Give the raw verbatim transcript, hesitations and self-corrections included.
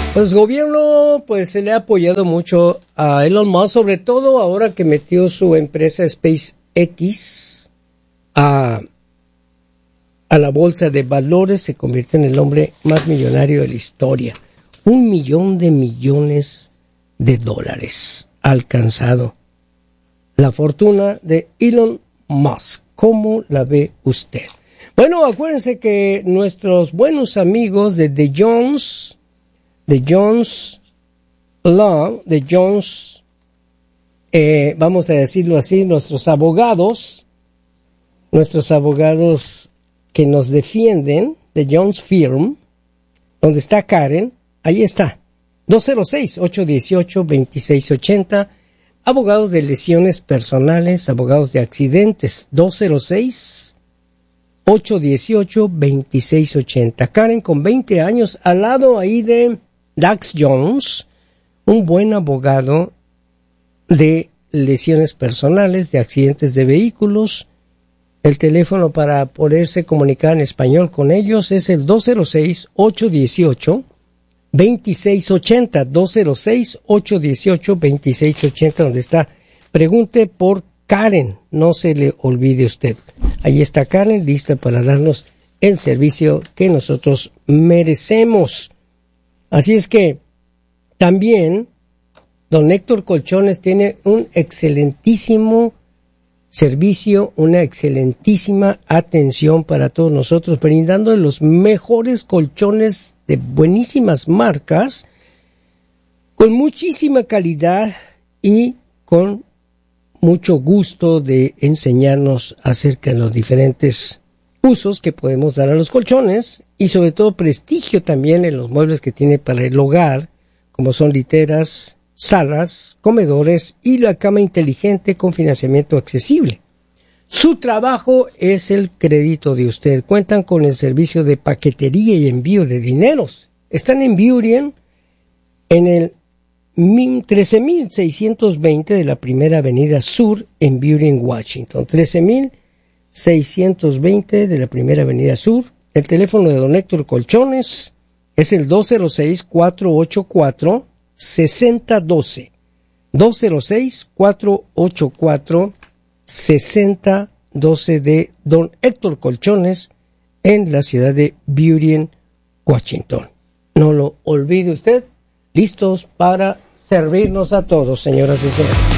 Pues gobierno, pues se le ha apoyado mucho a Elon Musk, sobre todo ahora que metió su empresa SpaceX a, a la bolsa de valores, se convirtió en el hombre más millonario de la historia. Un millón de millones de dólares ha alcanzado la fortuna de Elon Musk. ¿Cómo la ve usted? Bueno, acuérdense que nuestros buenos amigos de The Jones, de Jones Law, de Jones, eh, vamos a decirlo así, nuestros abogados, nuestros abogados que nos defienden, de Jones Firm, donde está Karen, ahí está, dos cero seis, ocho uno ocho, dos seis ocho cero, abogados de lesiones personales, abogados de accidentes, dos cero seis, ocho uno ocho, dos seis ocho cero. Karen con veinte años, al lado ahí de Dax Jones, un buen abogado de lesiones personales, de accidentes de vehículos. El teléfono para poderse comunicar en español con ellos es el dos cero seis, ocho uno ocho, dos seis ocho cero, dos cero seis, ocho uno ocho, dos seis ocho cero, donde está. Pregunte por Karen, no se le olvide usted. Ahí está Karen, lista para darnos el servicio que nosotros merecemos. Así es que también don Héctor Colchones tiene un excelentísimo servicio, una excelentísima atención para todos nosotros, brindando los mejores colchones de buenísimas marcas, con muchísima calidad y con mucho gusto de enseñarnos acerca de los diferentes usos que podemos dar a los colchones y sobre todo prestigio también en los muebles que tiene para el hogar, como son literas, salas, comedores y la cama inteligente con financiamiento accesible. Su trabajo es el crédito de usted. Cuentan con el servicio de paquetería y envío de dineros. Están en Burien, en el trece mil seiscientos veinte de la Primera Avenida Sur en Burien, Washington. trece mil seiscientos veinte de la Primera Avenida Sur. El teléfono de don Héctor Colchones es el dos cero seis, cuatro ocho cuatro, seis cero uno dos. dos cero seis, cuatro ocho cuatro, seis cero uno dos de don Héctor Colchones en la ciudad de Burien, Washington. No lo olvide usted. Listos para servirnos a todos, señoras y señores.